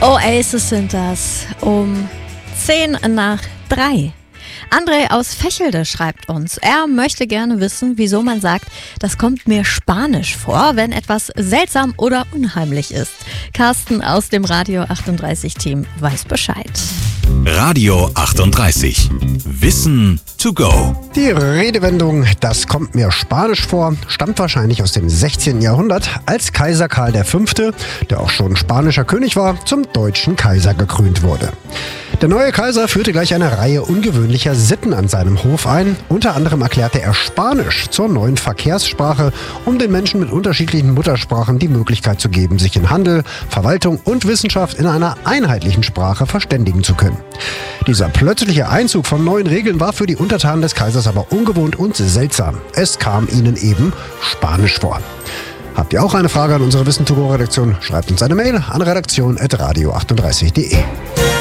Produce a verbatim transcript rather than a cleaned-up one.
Oasis sind das um zehn nach drei. André aus Vechelde schreibt uns, er möchte gerne wissen, wieso man sagt, das kommt mir spanisch vor, wenn etwas seltsam oder unheimlich ist. Carsten aus dem Radio achtunddreißig Team weiß Bescheid. Radio achtunddreißig. Wissen to go. Die Redewendung, das kommt mir spanisch vor, stammt wahrscheinlich aus dem sechzehnten Jahrhundert, als Kaiser Karl der Fünfte, der auch schon spanischer König war, zum deutschen Kaiser gekrönt wurde. Der neue Kaiser führte gleich eine Reihe ungewöhnlicher Sitten an seinem Hof ein. Unter anderem erklärte er Spanisch zur neuen Verkehrssprache, um den Menschen mit unterschiedlichen Muttersprachen die Möglichkeit zu geben, sich in Handel, Verwaltung und Wissenschaft in einer einheitlichen Sprache verständigen zu können. Dieser plötzliche Einzug von neuen Regeln war für die Untertanen des Kaisers aber ungewohnt und seltsam. Es kam ihnen eben Spanisch vor. Habt ihr auch eine Frage an unsere Wissen to go Redaktion? Schreibt uns eine Mail an redaktion at radio achtunddreißig punkt de.